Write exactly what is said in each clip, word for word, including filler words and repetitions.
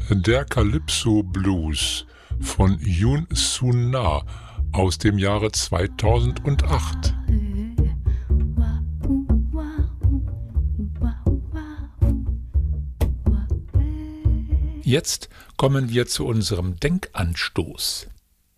Der Calypso Blues von Yoon Sun Na aus dem Jahre zweitausendacht. Jetzt kommen wir zu unserem Denkanstoß.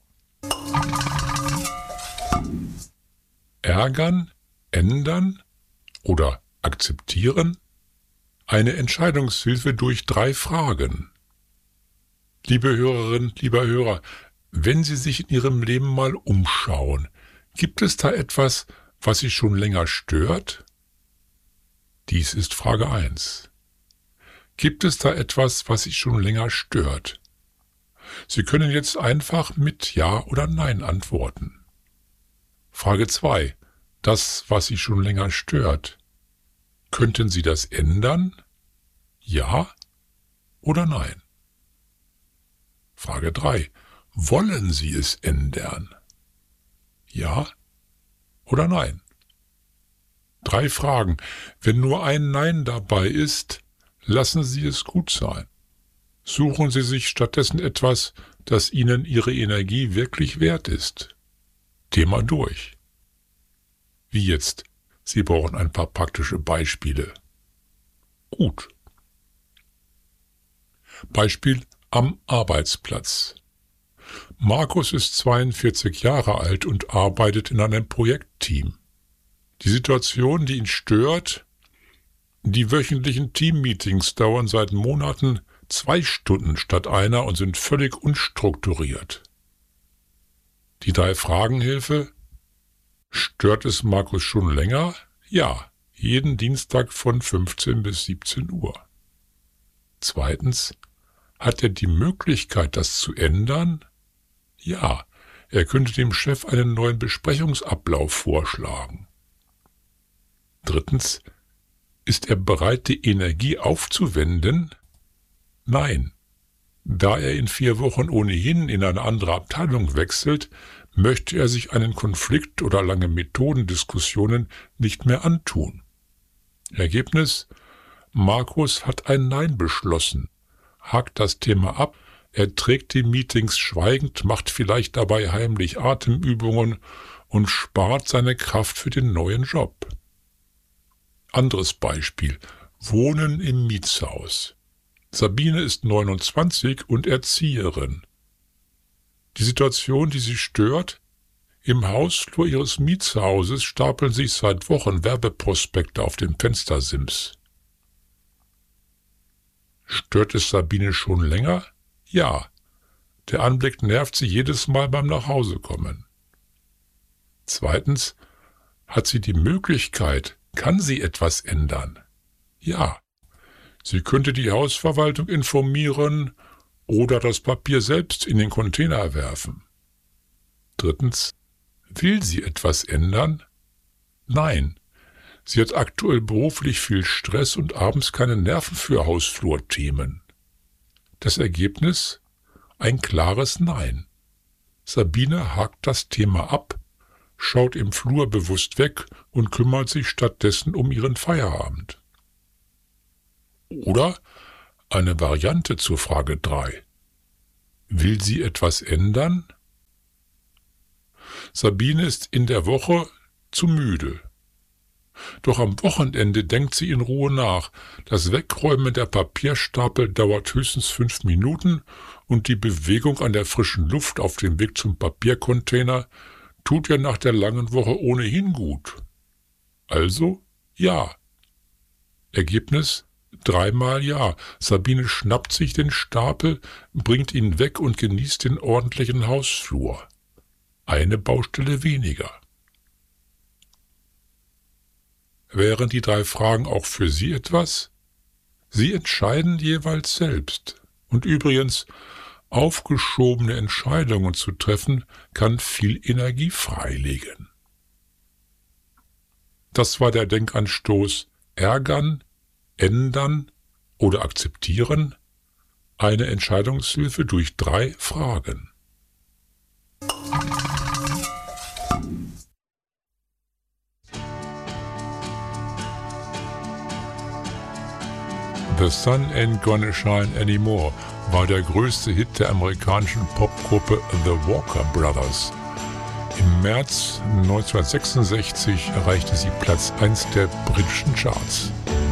Ärgern, ändern oder akzeptieren? Eine Entscheidungshilfe durch drei Fragen. Liebe Hörerinnen, lieber Hörer, wenn Sie sich in Ihrem Leben mal umschauen, gibt es da etwas, was Sie schon länger stört? Dies ist Frage eins. Gibt es da etwas, was Sie schon länger stört? Sie können jetzt einfach mit Ja oder Nein antworten. Frage zwei. Das, was Sie schon länger stört. Könnten Sie das ändern? Ja oder nein? Frage drei. Wollen Sie es ändern? Ja oder nein? Drei Fragen. Wenn nur ein Nein dabei ist, lassen Sie es gut sein. Suchen Sie sich stattdessen etwas, das Ihnen Ihre Energie wirklich wert ist. Thema durch. Wie jetzt? Sie brauchen ein paar praktische Beispiele. Gut. Beispiel am Arbeitsplatz. Markus ist zweiundvierzig Jahre alt und arbeitet in einem Projektteam. Die Situation, die ihn stört: Die wöchentlichen Teammeetings dauern seit Monaten zwei Stunden statt einer und sind völlig unstrukturiert. Die drei Fragenhilfe: Stört es Markus schon länger? Ja, jeden Dienstag von fünfzehn bis siebzehn Uhr. Zweitens: Hat er die Möglichkeit, das zu ändern? Ja, er könnte dem Chef einen neuen Besprechungsablauf vorschlagen. Drittens: Ist er bereit, die Energie aufzuwenden? Nein. Da er in vier Wochen ohnehin in eine andere Abteilung wechselt, möchte er sich einen Konflikt oder lange Methodendiskussionen nicht mehr antun. Ergebnis: Markus hat ein Nein beschlossen, hakt das Thema ab, er trägt die Meetings schweigend, macht vielleicht dabei heimlich Atemübungen und spart seine Kraft für den neuen Job. Anderes Beispiel: Wohnen im Mietshaus. Sabine ist neunundzwanzig und Erzieherin. Die Situation, die sie stört: Im Hausflur ihres Mietshauses stapeln sich seit Wochen Werbeprospekte auf dem Fenstersims. Stört es Sabine schon länger? Ja. Der Anblick nervt sie jedes Mal beim Nachhausekommen. Zweitens: Hat sie die Möglichkeit, kann sie etwas ändern? Ja. Sie könnte die Hausverwaltung informieren oder das Papier selbst in den Container werfen. Drittens: Will sie etwas ändern? Nein. Sie hat aktuell beruflich viel Stress und abends keine Nerven für Hausflurthemen. Das Ergebnis? Ein klares Nein. Sabine hakt das Thema ab, schaut im Flur bewusst weg und kümmert sich stattdessen um ihren Feierabend. Oder eine Variante zur Frage drei. Will sie etwas ändern? Sabine ist in der Woche zu müde. Doch am Wochenende denkt sie in Ruhe nach. Das Wegräumen der Papierstapel dauert höchstens fünf Minuten und die Bewegung an der frischen Luft auf dem Weg zum Papiercontainer tut ihr nach der langen Woche ohnehin gut. Also ja. Ergebnis: Dreimal ja. Sabine schnappt sich den Stapel, bringt ihn weg und genießt den ordentlichen Hausflur. Eine Baustelle weniger. Wären die drei Fragen auch für Sie etwas? Sie entscheiden jeweils selbst. Und übrigens, aufgeschobene Entscheidungen zu treffen, kann viel Energie freilegen. Das war der Denkanstoß: Ärgern, ändern oder akzeptieren? Eine Entscheidungshilfe durch drei Fragen. The Sun Ain't Gonna Shine Anymore war der größte Hit der amerikanischen Popgruppe The Walker Brothers. Im März neunzehnhundertsechsundsechzig erreichte sie Platz eins der britischen Charts.